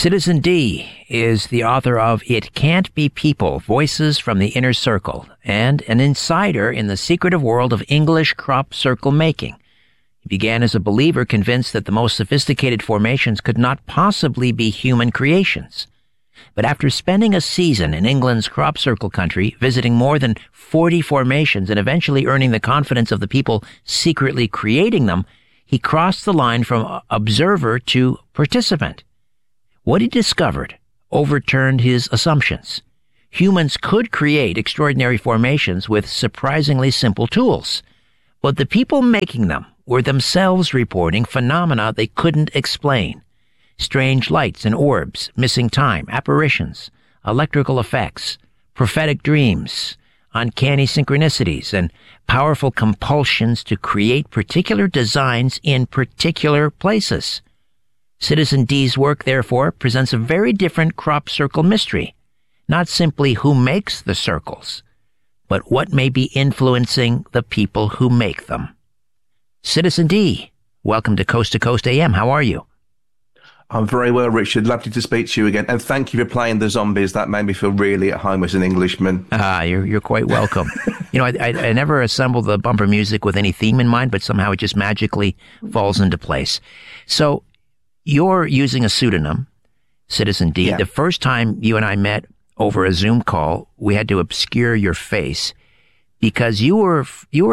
Citizen D is the author of It Can't Be People, Voices from the Inner Circle, and an insider in the secretive world of English crop circle making. He began as a believer, convinced that the most sophisticated formations could not possibly be human creations. But after spending a season in England's crop circle country, visiting more than 40 formations and eventually earning the confidence of the people secretly creating them, he crossed the line from observer to participant. What he discovered overturned his assumptions. Humans could create extraordinary formations with surprisingly simple tools, but the people making them were themselves reporting phenomena they couldn't explain. Strange lights and orbs, missing time, apparitions, electrical effects, prophetic dreams, uncanny synchronicities, and powerful compulsions to create particular designs in particular places. Citizen D's work, therefore, presents a very different crop circle mystery. Not simply who makes the circles, but what may be influencing the people who make them. Citizen D, welcome to Coast AM. How are you? I'm very well, Richard. Lovely to speak to you again. And thank you for playing the zombies. That made me feel really at home as an Englishman. You're quite welcome. I never assemble the bumper music with any theme in mind, but somehow it just magically falls into place. So you're using a pseudonym, Citizen D. Yeah. The first time you and I met over a Zoom call, we had to obscure your face because you were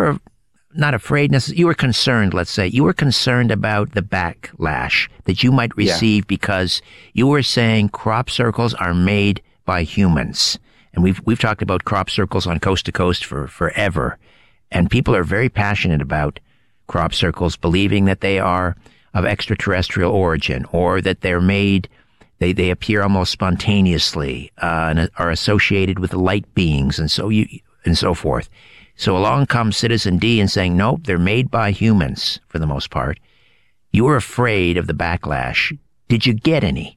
not afraid necessarily. You were concerned, let's say. You were concerned about the backlash that you might receive because you were saying crop circles are made by humans. And we've talked about crop circles on Coast to Coast for forever. And people are very passionate about crop circles, believing that they are of extraterrestrial origin or that they're made, they appear almost spontaneously, and are associated with light beings and so forth. So along comes Citizen D and saying, nope, they're made by humans for the most part. You were afraid of the backlash. Did you get any?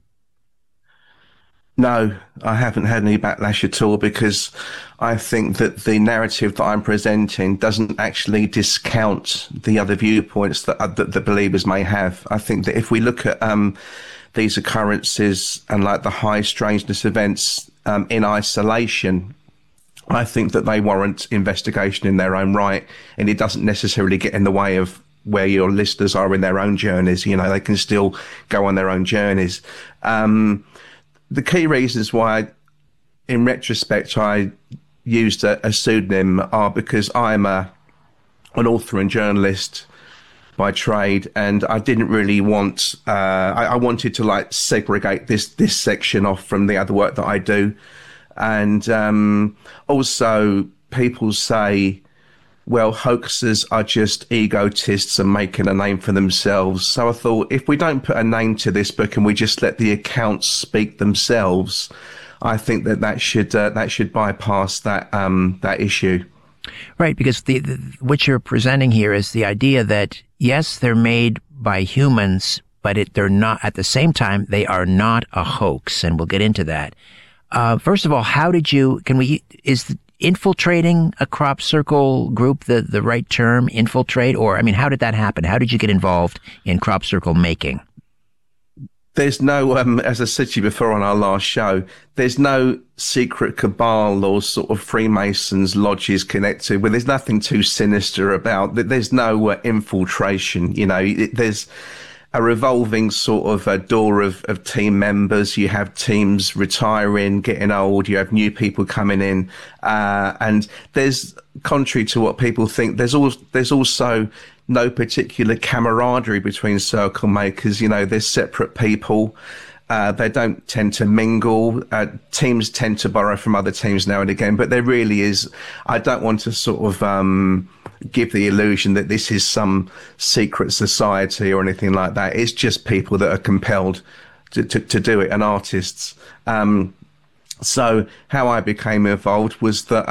No, I haven't had any backlash at all because I think that the narrative that I'm presenting doesn't actually discount the other viewpoints that the believers may have. I think that if we look at these occurrences and like the high strangeness events in isolation, I think that they warrant investigation in their own right, and it doesn't necessarily get in the way of where your listeners are in their own journeys. You know, they can still go on their own journeys. The key reasons why, in retrospect, I used a pseudonym are because I'm an author and journalist by trade, and I didn't really want, I wanted to like segregate this section off from the other work that I do. And also people say, well, hoaxers are just egotists and making a name for themselves. So I thought, if we don't put a name to this book and we just let the accounts speak themselves, I think that should bypass that issue. Right, because what you're presenting here is the idea that, yes, they're made by humans, but they're not, at the same time, they are not a hoax, and we'll get into that. First of all, is infiltrating a crop circle group the right term, infiltrate? Or, I mean, how did that happen? How did you get involved in crop circle making? There's no, as I said to you before on our last show, there's no secret cabal or sort of Freemasons lodges connected. Well, there's nothing too sinister about. There's no infiltration. You know, there's a revolving sort of a door of team members. You have teams retiring, getting old. You have new people coming in, and there's, contrary to what people think, there's also no particular camaraderie between circle makers. You know, they're separate people. They don't tend to mingle. Teams tend to borrow from other teams now and again, but there really is, I don't want to sort of give the illusion that this is some secret society or anything like that. It's just people that are compelled to do it, and artists. So how I became involved was that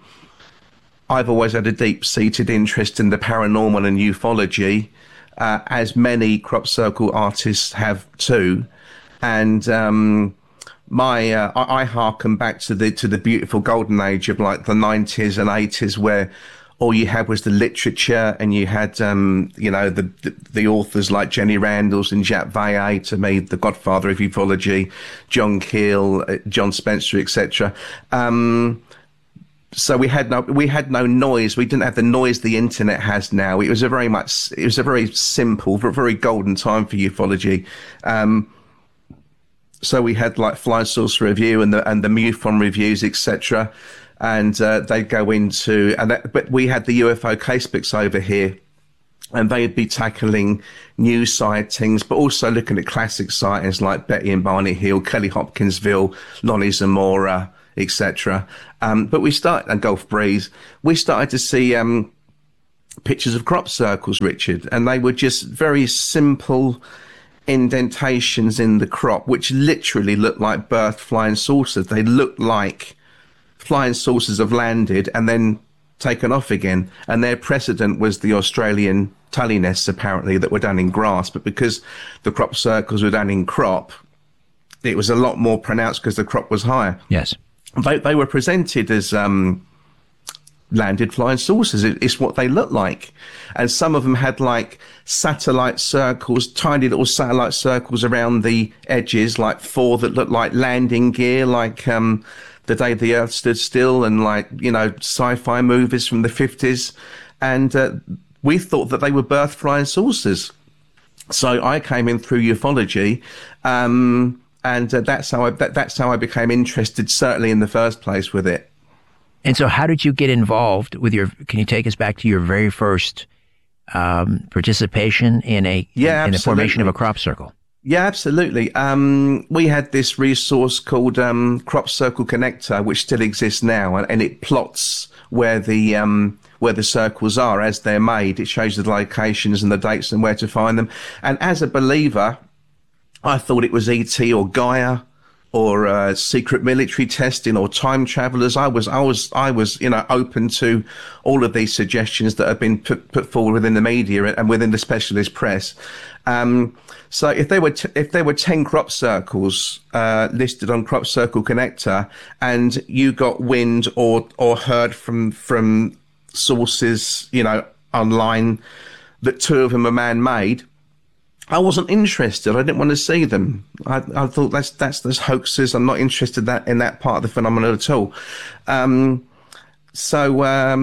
I've always had a deep-seated interest in the paranormal and ufology, as many crop circle artists have too. And I harken back to the beautiful golden age of like the 90s and 80s, where all you had was the literature, and you had, the authors like Jenny Randles and Jacques Vallée, to me, the godfather of ufology, John Keel, John Spencer, etc. So we had no noise. We didn't have the noise the internet has now. It was a very simple, very golden time for ufology. So we had like Flying Saucer Review and the MUFON reviews, etc. And they'd go into, but we had the UFO casebooks over here, and they'd be tackling new sightings, but also looking at classic sightings like Betty and Barney Hill, Kelly Hopkinsville, Lonnie Zamora, etc. But and Gulf Breeze, we started to see pictures of crop circles, Richard, and they were just very simple indentations in the crop, which literally looked like birthed flying saucers. They looked like flying saucers have landed and then taken off again. And their precedent was the Australian tully nests, apparently, that were done in grass. But because the crop circles were done in crop, it was a lot more pronounced because the crop was higher. Yes. They were presented as landed flying saucers. It's what they look like. And some of them had like satellite circles, tiny little satellite circles around the edges, like 4 that looked like landing gear, like The Day the Earth Stood Still, and like, sci-fi movies from the 50s. And we thought that they were birthed flying saucers. So I came in through ufology, and that's how I became interested, certainly in the first place, with it. And so how did you get involved with can you take us back to your very first participation in the formation of a crop circle? Yeah, absolutely. We had this resource called Crop Circle Connector, which still exists now, and it plots where the circles are as they're made. It shows the locations and the dates and where to find them. And as a believer, I thought it was ET or Gaia or secret military testing or time travelers. I was open to all of these suggestions that have been put forward within the media and within the specialist press. So if there were 10 crop circles listed on Crop Circle Connector, and you got wind or heard from sources, online, that 2 of them are man-made, I wasn't interested. I didn't want to see them. I thought that's hoaxes. I'm not interested in that part of the phenomenon at all. So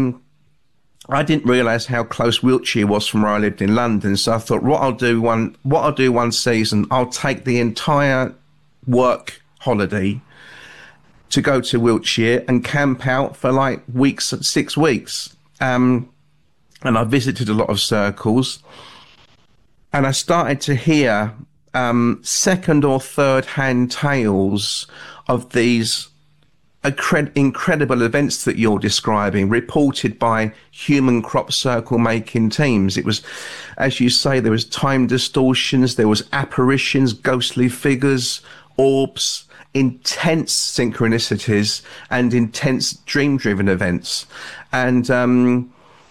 I didn't realise how close Wiltshire was from where I lived in London. So I thought, what I'll do one season, I'll take the entire work holiday to go to Wiltshire and camp out for like 6 weeks. And I visited a lot of circles. And I started to hear second or third hand tales of these incredible events that you're describing, reported by human crop circle making teams. It was, as you say, there was time distortions, there was apparitions, ghostly figures, orbs, intense synchronicities, and intense dream-driven events. And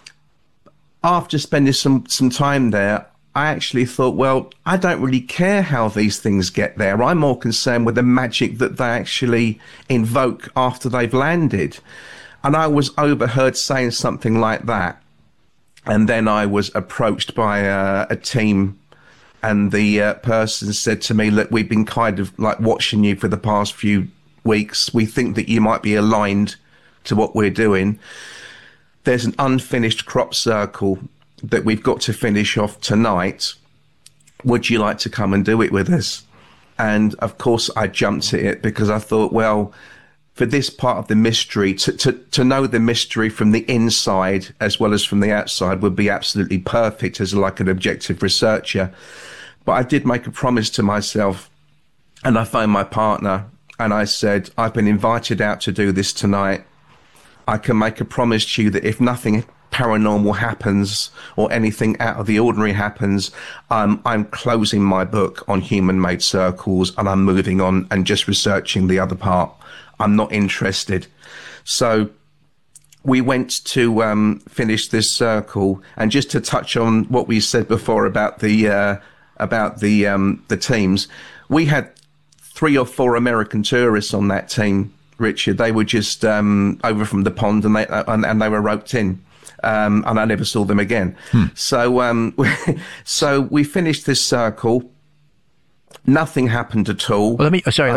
after spending some time there, I actually thought, well, I don't really care how these things get there. I'm more concerned with the magic that they actually invoke after they've landed. And I was overheard saying something like that. And then I was approached by a team, and the person said to me, look, we've been kind of like watching you for the past few weeks. We think that you might be aligned to what we're doing. There's an unfinished crop circle that we've got to finish off tonight. Would you like to come and do it with us? And of course I jumped at it, because I thought, well, for this part of the mystery, to know the mystery from the inside as well as from the outside would be absolutely perfect as like an objective researcher. But I did make a promise to myself, and I phoned my partner and I said, I've been invited out to do this tonight. I can make a promise to you that if nothing paranormal happens or anything out of the ordinary happens, I'm closing my book on human-made circles, and I'm moving on and just researching the other part. I'm not interested. So we went to finish this circle, and just to touch on what we said before about the teams, we had 3 or 4 American tourists on that team, Richard. They were just over from the pond, and they were roped in. and I never saw them again. So, so we finished this circle. Nothing happened at all. Well,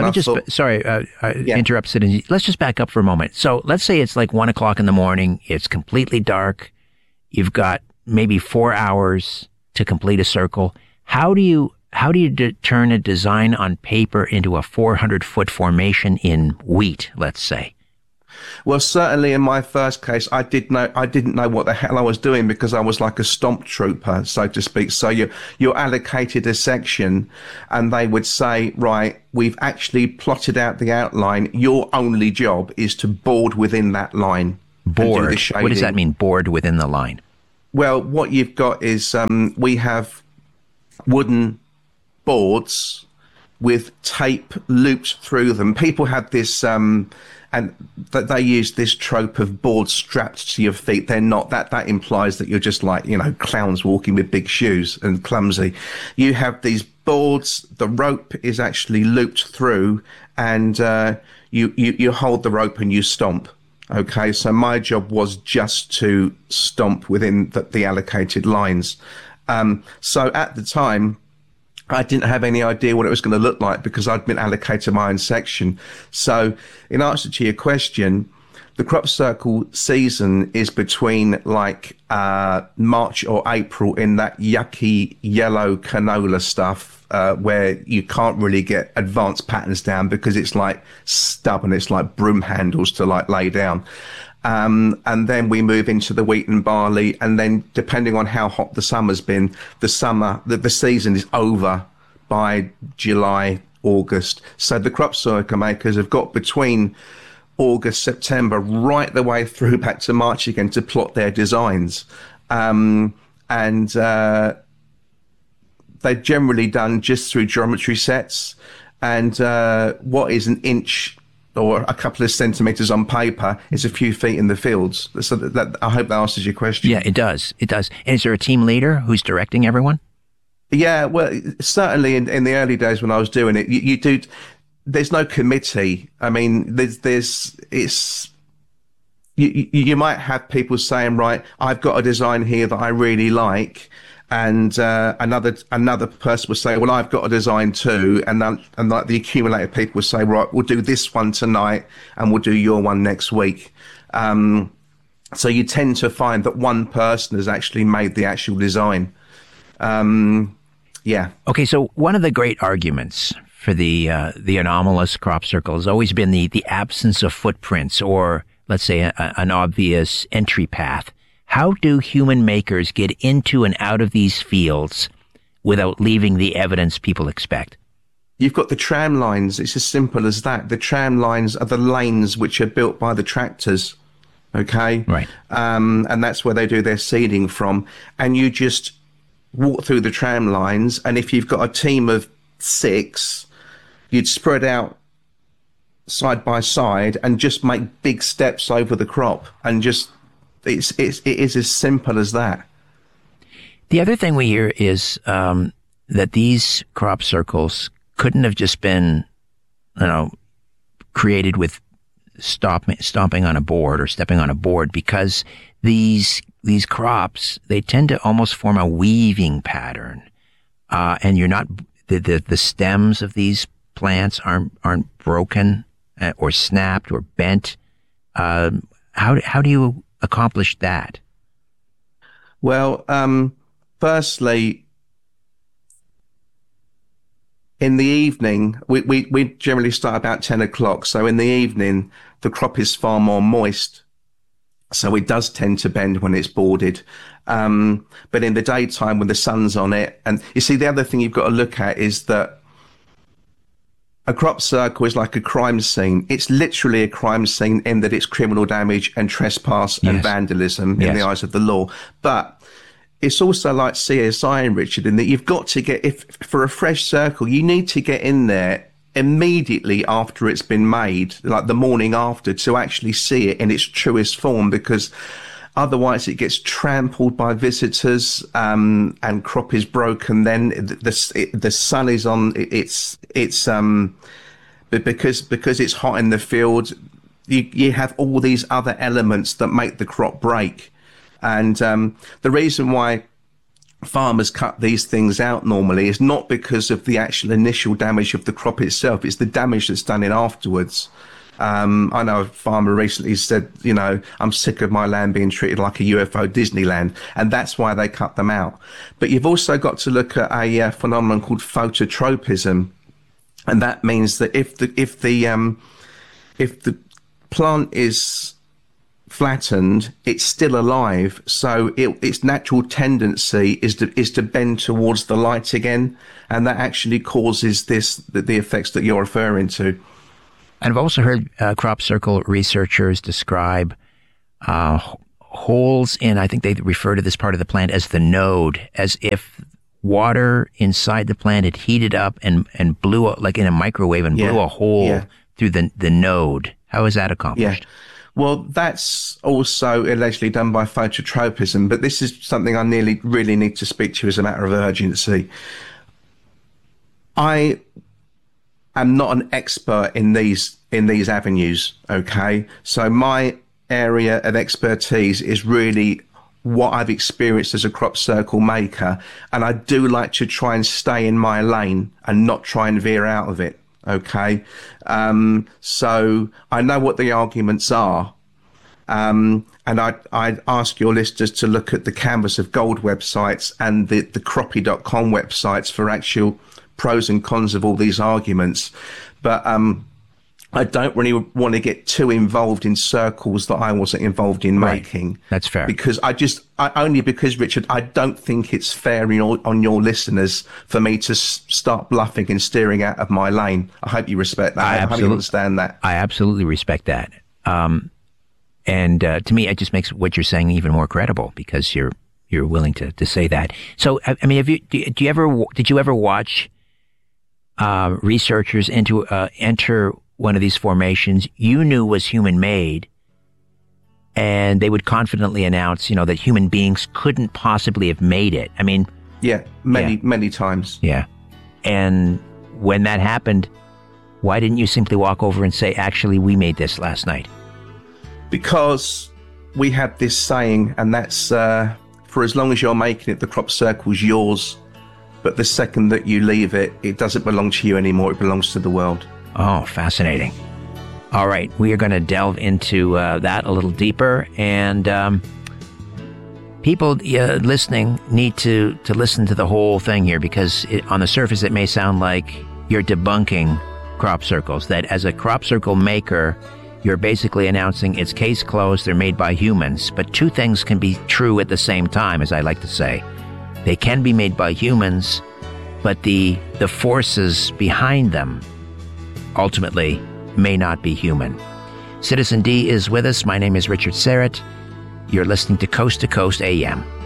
interrupt, Sid. Let's just back up for a moment. So let's say it's like 1 o'clock in the morning. It's completely dark. You've got maybe 4 hours to complete a circle. How do you turn a design on paper into a 400-foot formation in wheat, let's say? Well, certainly in my first case, I didn't know what the hell I was doing, because I was like a stomp trooper, so to speak. So you're allocated a section, and they would say, right, we've actually plotted out the outline. Your only job is to board within that line. Board? What does that mean, board within the line? Well, what you've got is we have wooden boards with tape looped through them. People have this... and that they use this trope of boards strapped to your feet. They're not. That implies that you're just like, clowns walking with big shoes and clumsy. You have these boards. The rope is actually looped through, and you hold the rope and you stomp. Okay, so my job was just to stomp within the allocated lines. So at the time, I didn't have any idea what it was going to look like, because I'd been allocated my own section. So in answer to your question, the crop circle season is between like March or April, in that yucky yellow canola stuff where you can't really get advanced patterns down, because it's like stubborn. It's like broom handles to like lay down. And then we move into the wheat and barley, and then depending on how hot the summer's been, the season is over by July, August. So the crop circle makers have got between August, September, right the way through back to March again to plot their designs. And they're generally done just through geometry sets, and what is an inch or a couple of centimetres on paper is a few feet in the fields. So that I hope that answers your question. Yeah, it does. It does. And is there a team leader who's directing everyone? Yeah, well, certainly in the early days when I was doing it, you do. There's no committee. I mean, you might have people saying, right, I've got a design here that I really like. And another person will say, well, I've got a design too. And like the accumulated people will say, right, we'll do this one tonight and we'll do your one next week. So you tend to find that one person has actually made the actual design. Yeah. Okay. So one of the great arguments for the anomalous crop circle has always been the absence of footprints, or let's say an obvious entry path. How do human makers get into and out of these fields without leaving the evidence people expect? You've got the tram lines. It's as simple as that. The tram lines are the lanes which are built by the tractors. Okay? Right. And that's where they do their seeding from. And you just walk through the tram lines. And if you've got a team of 6, you'd spread out side by side and just make big steps over the crop, and just it is as simple as that. The other thing we hear is that these crop circles couldn't have just been, created with stomping on a board or stepping on a board, because these crops, they tend to almost form a weaving pattern, and you're not the stems of these plants aren't broken or snapped or bent. How do you accomplish that? Well, firstly, in the evening, we generally start about 10 o'clock. So in the evening, the crop is far more moist. So it does tend to bend when it's boarded. But in the daytime, when the sun's on it, and you see, the other thing you've got to look at is that a crop circle is like a crime scene. It's literally a crime scene in that it's criminal damage and trespass and vandalism in the eyes of the law. But it's also like CSI, Richard, in that you've got to for a fresh circle, you need to get in there immediately after it's been made, like the morning after, to actually see it in its truest form, because otherwise it gets trampled by visitors, and crop is broken. Then the sun is on. Because it's hot in the field, you have all these other elements that make the crop break. And the reason why farmers cut these things out normally is not because of the actual initial damage of the crop itself. It's the damage that's done in afterwards. I know a farmer recently said, I'm sick of my land being treated like a UFO Disneyland, and that's why they cut them out. But you've also got to look at a phenomenon called phototropism, and that means that if the plant is flattened, it's still alive, so its natural tendency is to bend towards the light again, and that actually causes the effects that you're referring to. And I've also heard crop circle researchers describe holes in, I think they refer to this part of the plant as the node, as if water inside the plant had heated up and blew, like in a microwave, and blew a hole through the node. How is that accomplished? Yeah. Well, that's also allegedly done by phototropism, but this is something I really need to speak to as a matter of urgency. I am not an expert in these avenues, okay? So my area of expertise is really what I've experienced as a crop circle maker, and I do like to try and stay in my lane and not try and veer out of it. Okay, so I know what the arguments are, and I'd ask your listeners to look at the Canvas of Gold websites and the croppy.com websites for actual pros and cons of all these arguments. But I don't really want to get too involved in circles that I wasn't involved in making. That's fair. Because Richard, I don't think it's fair on your listeners for me to start bluffing and steering out of my lane. I hope you respect that. I hope you understand that. I absolutely respect that. And to me, it just makes what you're saying even more credible, because you're willing to say that. So, I mean, did you ever watch researchers enter one of these formations you knew was human-made, and they would confidently announce, that human beings couldn't possibly have made it? I mean... many times. Yeah. And when that happened, why didn't you simply walk over and say, actually, we made this last night? Because we have this saying, and that's, for as long as you're making it, the crop circle's yours. But the second that you leave it, it doesn't belong to you anymore. It belongs to the world. Oh, fascinating. All right, we are going to delve into that a little deeper, and people listening need to listen to the whole thing here, because on the surface it may sound like you're debunking crop circles, that as a crop circle maker, you're basically announcing it's case closed, they're made by humans. But two things can be true at the same time, as I like to say. They can be made by humans, but the forces behind them ultimately may not be human. Citizen D is with us. My name is Richard Syrett. You're listening to Coast AM.